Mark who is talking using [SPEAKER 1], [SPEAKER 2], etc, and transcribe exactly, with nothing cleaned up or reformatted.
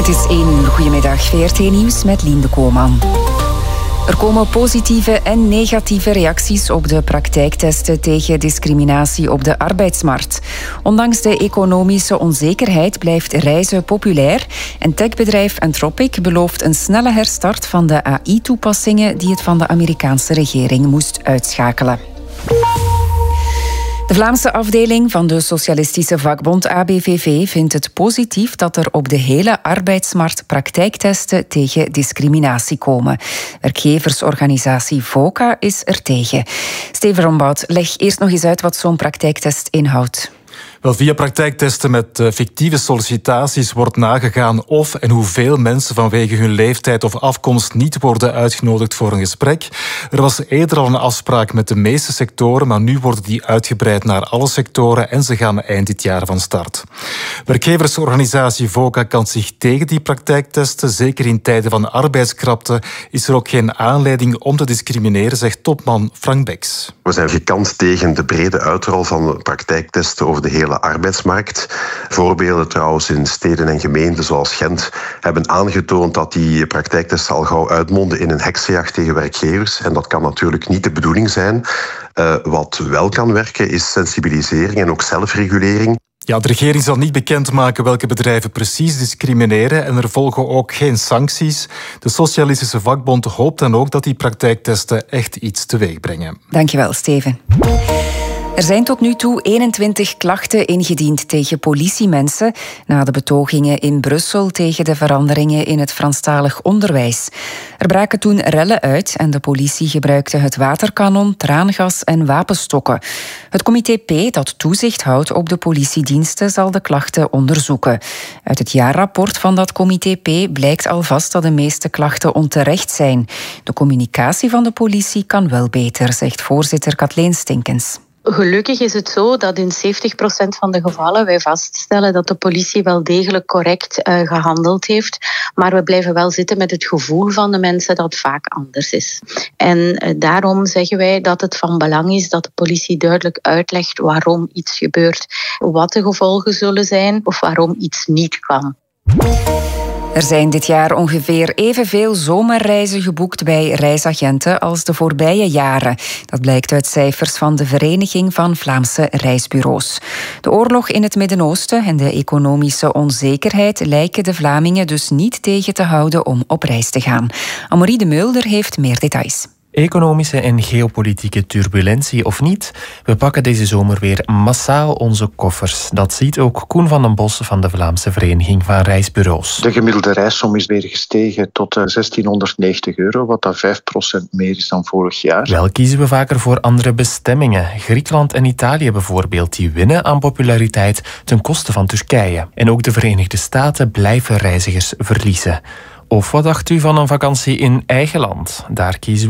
[SPEAKER 1] Het is één uur. Goedemiddag, V R T-nieuws met Lien de Koolman. Er komen positieve en negatieve reacties op de praktijktesten tegen discriminatie op de arbeidsmarkt. Ondanks de economische onzekerheid blijft reizen populair en techbedrijf Anthropic belooft een snelle herstart van de A I-toepassingen die het van de Amerikaanse regering moest uitschakelen. De Vlaamse afdeling van de socialistische vakbond A B V V vindt het positief dat er op de hele arbeidsmarkt praktijktesten tegen discriminatie komen. Werkgeversorganisatie VOCA is er tegen. Steven Rombout, leg eerst nog eens uit wat zo'n praktijktest inhoudt.
[SPEAKER 2] Wel, via praktijktesten met uh, fictieve sollicitaties wordt nagegaan of en hoeveel mensen vanwege hun leeftijd of afkomst niet worden uitgenodigd voor een gesprek. Er was eerder al een afspraak met de meeste sectoren, maar nu worden die uitgebreid naar alle sectoren en ze gaan eind dit jaar van start. Werkgeversorganisatie VOCA kan zich tegen die praktijktesten. Zeker in tijden van arbeidskrapte is er ook geen aanleiding om te discrimineren, zegt topman Frank Beks.
[SPEAKER 3] We zijn gekant tegen de brede uitrol van praktijktesten over de hele arbeidsmarkt. Voorbeelden trouwens in steden en gemeenten zoals Gent hebben aangetoond dat die praktijktesten al gauw uitmonden in een heksenjacht tegen werkgevers. En dat kan natuurlijk niet de bedoeling zijn. Uh, wat wel kan werken is sensibilisering en ook zelfregulering.
[SPEAKER 2] Ja, de regering zal niet bekendmaken welke bedrijven precies discrimineren en er volgen ook geen sancties. De Socialistische Vakbond hoopt dan ook dat die praktijktesten echt iets teweeg brengen.
[SPEAKER 1] Dankjewel, Steven. Er zijn tot nu toe eenentwintig klachten ingediend tegen politiemensen na de betogingen in Brussel tegen de veranderingen in het Franstalig onderwijs. Er braken toen rellen uit en de politie gebruikte het waterkanon, traangas en wapenstokken. Het comité P, dat toezicht houdt op de politiediensten, zal de klachten onderzoeken. Uit het jaarrapport van dat comité P blijkt alvast dat de meeste klachten onterecht zijn. De communicatie van de politie kan wel beter, zegt voorzitter Kathleen Stinkens.
[SPEAKER 4] Gelukkig is het zo dat in zeventig procent van de gevallen wij vaststellen dat de politie wel degelijk correct uh, gehandeld heeft. Maar we blijven wel zitten met het gevoel van de mensen dat het vaak anders is. En uh, daarom zeggen wij dat het van belang is dat de politie duidelijk uitlegt waarom iets gebeurt, wat de gevolgen zullen zijn of waarom iets niet kan.
[SPEAKER 1] Er zijn dit jaar ongeveer evenveel zomerreizen geboekt bij reisagenten als de voorbije jaren. Dat blijkt uit cijfers van de Vereniging van Vlaamse Reisbureaus. De oorlog in het Midden-Oosten en de economische onzekerheid lijken de Vlamingen dus niet tegen te houden om op reis te gaan. Amorie de Mulder heeft meer details.
[SPEAKER 5] Economische en geopolitieke turbulentie of niet, we pakken deze zomer weer massaal onze koffers. Dat ziet ook Koen van den Bos van de Vlaamse Vereniging van Reisbureaus.
[SPEAKER 6] De gemiddelde reissom is weer gestegen tot zestienhonderdnegentig euro, wat dat vijf procent meer is dan vorig jaar.
[SPEAKER 5] Wel kiezen we vaker voor andere bestemmingen. Griekenland en Italië bijvoorbeeld, die winnen aan populariteit ten koste van Turkije. En ook de Verenigde Staten blijven reizigers verliezen. Of wat dacht u van een vakantie in eigen land? Daar kiezen we